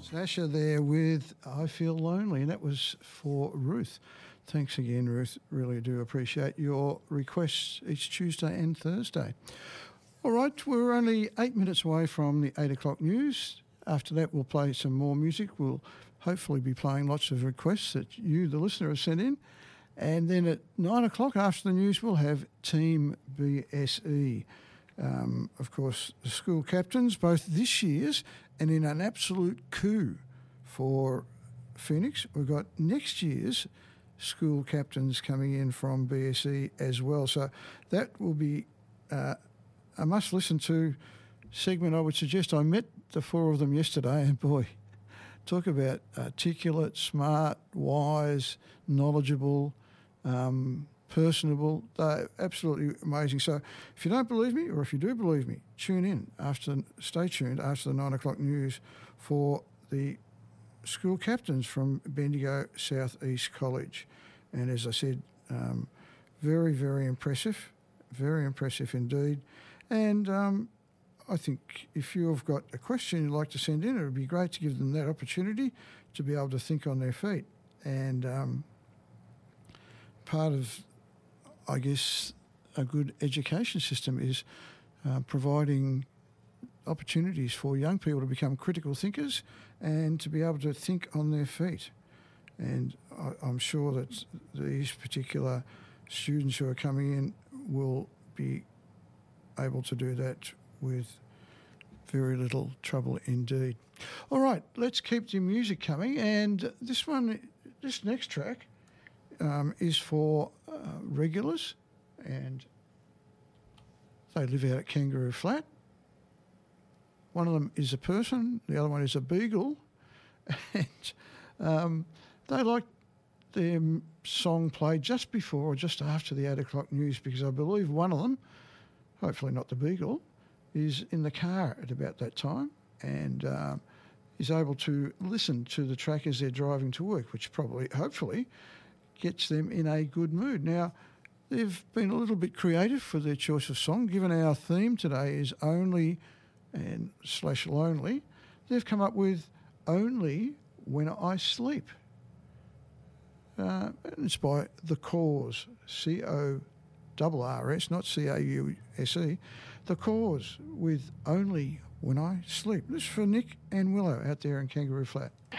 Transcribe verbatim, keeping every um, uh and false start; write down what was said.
Sasha there with I Feel Lonely, and that was for Ruth. Thanks again, Ruth. Really do appreciate your requests each Tuesday and Thursday. All right, we're only eight minutes away from the eight o'clock news. After that, we'll play some more music. We'll hopefully be playing lots of requests that you, the listener, have sent in. And then at nine o'clock after the news, we'll have Team B S E. Um, of course, the school captains, both this year's and in an absolute coup for Phoenix. We've got next year's school captains coming in from B S E as well. So that will be uh, a must-listen-to segment, I would suggest. I met the four of them yesterday, and boy, talk about articulate, smart, wise, knowledgeable, um, personable. They're absolutely amazing. So if you don't believe me, or if you do believe me, tune in after, stay tuned after the nine o'clock news for the school captains from Bendigo South East College. And as I said, um, very, very impressive, very impressive indeed. And um, I think if you've got a question you'd like to send in, it would be great to give them that opportunity to be able to think on their feet. And um, part of, I guess, a good education system is uh, providing opportunities for young people to become critical thinkers and to be able to think on their feet. And I, I'm sure that these particular students who are coming in will be able to do that with very little trouble indeed. All right, let's keep the music coming. And this one, this next track um, is for uh, regulars, and they live out at Kangaroo Flat. One of them is a person, the other one is a beagle, and um, they like their song played just before or just after the eight o'clock news, because I believe one of them, hopefully not the beagle, is in the car at about that time and um, is able to listen to the track as they're driving to work, which probably, hopefully, gets them in a good mood. Now, they've been a little bit creative for their choice of song. Given our theme today is only and slash lonely, they've come up with Only When I Sleep. Uh, and it's by The Cause, C O R R S, not C A U S E. The Cause with Only When I Sleep. This is for Nick and Willow out there in Kangaroo Flat.